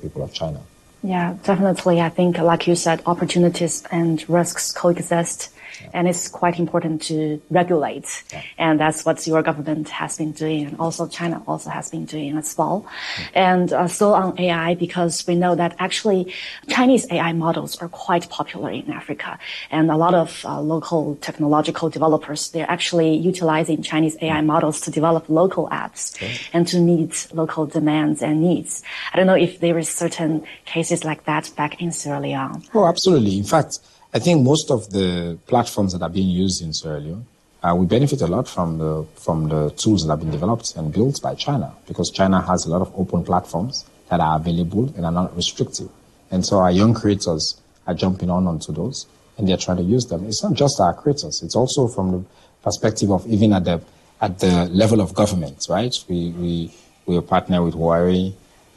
people of China. Yeah, definitely. I think, like you said, opportunities and risks coexist. Yeah. And it's quite important to regulate. Yeah. And that's what your government has been doing. And also China also has been doing as well. And still on AI, because we know that actually Chinese AI models are quite popular in Africa. And a lot of local technological developers, they're actually utilizing Chinese AI models to develop local apps and to meet local demands and needs. I don't know if there is certain cases like that back in Sierra Leone. Oh, absolutely. In fact, I think most of the platforms that are being used in Sierra Leone, we benefit a lot from the tools that have been developed and built by China, because China has a lot of open platforms that are available and are not restrictive. And so our young creators are jumping onto those, and they're trying to use them. It's not just our creators; it's also from the perspective of even at the level of government, right? We are partner with Huawei,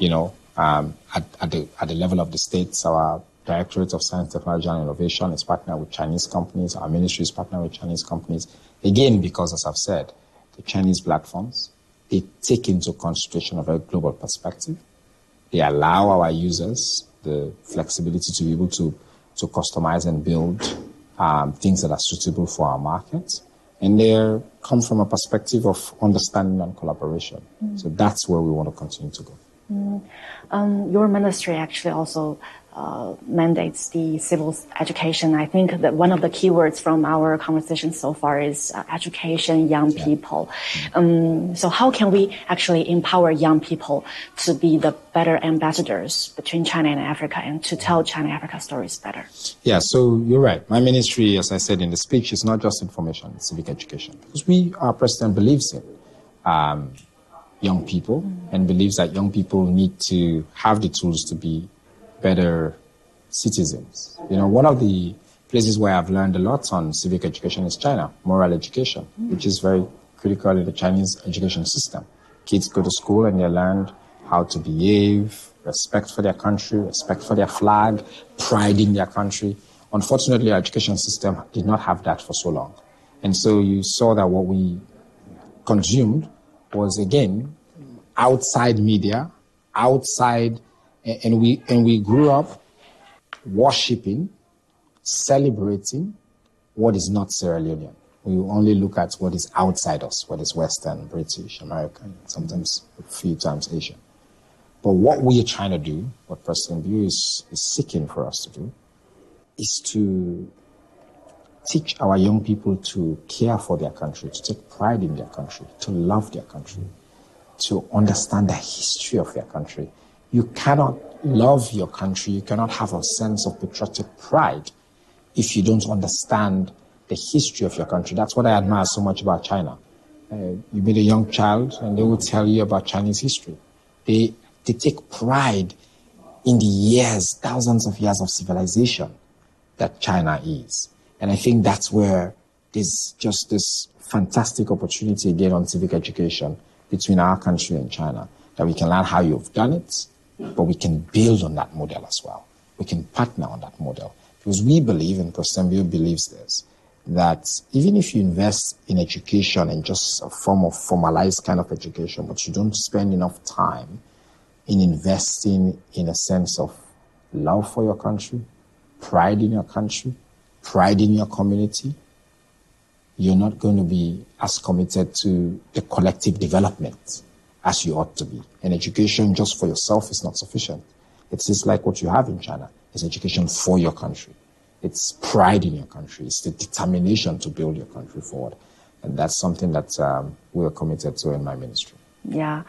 at the level of the states. Our Directorate of Science, Technology and Innovation is partnered with Chinese companies. Our ministry is partnered with Chinese companies. Again, because, as I've said, the Chinese platforms, they take into consideration a very global perspective. They allow our users the flexibility to be able to customize and build things that are suitable for our markets. And they come from a perspective of understanding and collaboration. So that's where we want to continue to go. Your ministry actually also mandates the civil education. I think that one of the keywords from our conversation so far is education, young people. So how can we actually empower young people to be the better ambassadors between China and Africa and to tell China-Africa stories better? Yeah, so you're right. My ministry, as I said in the speech, is not just information, it's civic education. Because our president believes in young people and believes that young people need to have the tools to be better citizens. One of the places where I've learned a lot on civic education is China, moral education, which is very critical in the Chinese education system. Kids go to school and they learn how to behave, respect for their country, respect for their flag, pride in their country. Unfortunately, our education system did not have that for so long. And so you saw that what we consumed was, again, outside media, outside. And we grew up worshipping, celebrating what is not Sierra Leonean. We only look at what is outside us, what is Western, British, American, sometimes a few times Asian. But what we are trying to do, what President Biu is seeking for us to do, is to teach our young people to care for their country, to take pride in their country, to love their country, to understand the history of their country. You cannot love your country, you cannot have a sense of patriotic pride if you don't understand the history of your country. That's what I admire so much about China. You meet a young child and they will tell you about Chinese history. They take pride in the years, thousands of years of civilization that China is. And I think that's where there's just this fantastic opportunity again on civic education between our country and China, that we can learn how you've done it, but we can build on that model as well. We can partner on that model. Because we believe, and President Biu believes this, that even if you invest in education and just a form of formalized kind of education, but you don't spend enough time in investing in a sense of love for your country, pride in your country, pride in your community, you're not going to be as committed to the collective development as you ought to be. And education just for yourself is not sufficient. It's just like what you have in China. It's education for your country. It's pride in your country. It's the determination to build your country forward. And that's something that we're committed to in my ministry. Yeah.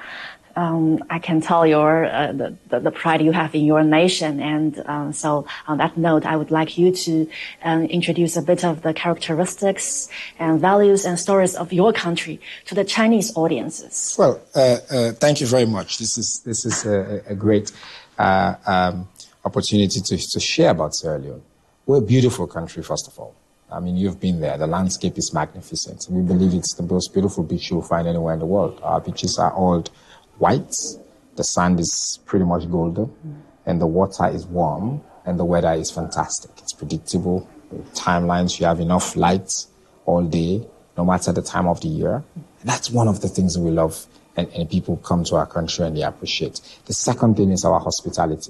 I can tell the pride you have in your nation. And so on that note, I would like you to introduce a bit of the characteristics and values and stories of your country to the Chinese audiences. Well, thank you very much. This is a great opportunity to share about Sierra Leone. We're a beautiful country, first of all. I mean, you've been there. The landscape is magnificent. We believe it's the most beautiful beach you'll find anywhere in the world. Our beaches are all white, the sand is pretty much golden, and the water is warm, and the weather is fantastic. It's predictable. Timelines, you have enough light all day, no matter the time of the year. And that's one of the things that we love, and people come to our country and they appreciate. The second thing is our hospitality.